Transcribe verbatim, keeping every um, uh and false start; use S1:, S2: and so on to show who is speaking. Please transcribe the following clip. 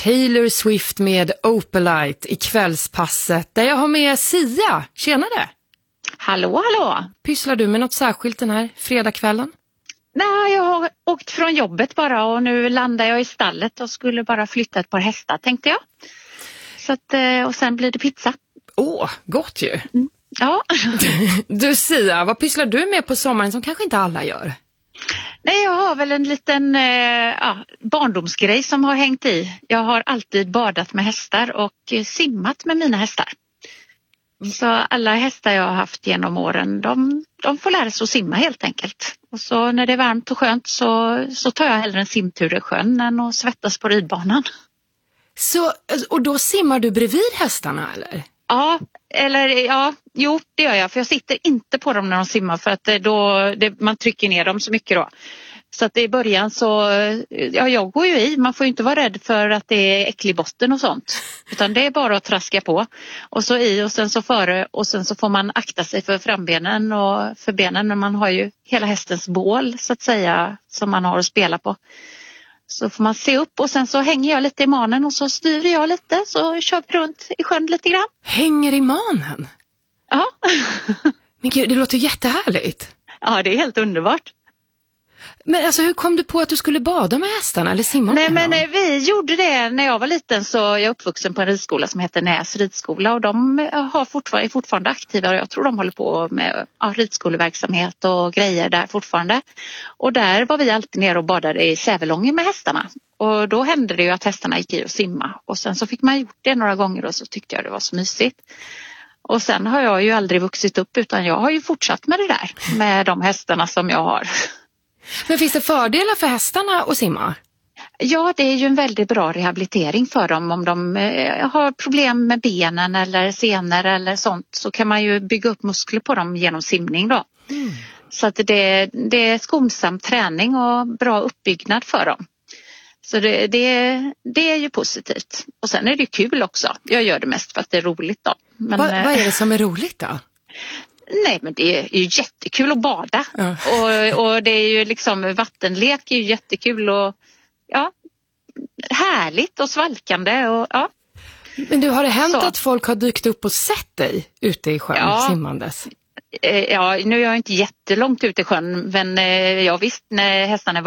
S1: Taylor Swift med Opalite i kvällspasset där jag har med Sia. Tjenare!
S2: Hallå, hallå!
S1: Pysslar du med något särskilt den här fredagskvällen?
S2: Nej, jag har åkt från jobbet bara och nu landar jag i stallet och skulle bara flytta ett par hästar, tänkte jag. Så att, och sen blir det pizza.
S1: Åh, gott ju!
S2: Mm. Ja.
S1: Du Sia, vad pysslar du med på sommaren som kanske inte alla gör?
S2: Nej, jag har väl en liten eh, ja, barndomsgrej som har hängt i. Jag har alltid badat med hästar och eh, simmat med mina hästar. Så alla hästar jag har haft genom åren, de, de får lära sig att simma helt enkelt. Och så när det är varmt och skönt så, så tar jag hellre en simtur i sjön än att svettas på ridbanan.
S1: Så, och då simmar du bredvid hästarna eller?
S2: Ja, eller ja, jo det gör jag. För jag sitter inte på dem när de simmar för att då, det, man trycker ner dem så mycket då. Så att i början så, ja jag går ju i, man får ju inte vara rädd för att det är äcklig botten och sånt. Utan det är bara att traska på. Och så i och sen så före och sen så får man akta sig för frambenen och för benen. Men man har ju hela hästens bål så att säga som man har att spela på. Så får man se upp och sen så hänger jag lite i manen och så styr jag lite så kör vi runt i sjön lite grann.
S1: Hänger i manen?
S2: Ja.
S1: Men gud, det låter jättehärligt.
S2: Ja, det är helt underbart.
S1: Men alltså hur kom du på att du skulle bada med hästarna eller simma med
S2: Nej
S1: dem?
S2: men vi gjorde det när jag var liten så jag är uppvuxen på en ridskola som heter Näs ridskola och de har fortfarande, är fortfarande aktiva och jag tror de håller på med ja, ridskoleverksamhet och grejer där fortfarande. Och där var vi alltid ner och badade i Sävelången med hästarna och då hände det ju att hästarna gick i och simma och sen så fick man gjort det några gånger och så tyckte jag det var så mysigt. Och sen har jag ju aldrig vuxit upp utan jag har ju fortsatt med det där med de hästarna som jag har.
S1: Men finns det fördelar för hästarna att simma?
S2: Ja, det är ju en väldigt bra rehabilitering för dem. Om de eh, har problem med benen eller senor eller sånt så kan man ju bygga upp muskler på dem genom simning då. Mm. Så att det, det är skonsam träning och bra uppbyggnad för dem. Så det, det, det är ju positivt. Och sen är det kul också. Jag gör det mest för att det är roligt då. Men,
S1: Va, vad är det som är roligt då?
S2: Nej men det är ju jättekul att bada ja. och, och det är ju liksom vattenlek är ju jättekul och ja, härligt och svalkande och ja.
S1: Men du, har det hänt
S2: Så.
S1: att folk har dykt upp och sett dig ute i sjön ja. simmandes?
S2: Ja, nu är jag inte jättelångt ute i sjön men jag visst när hästarna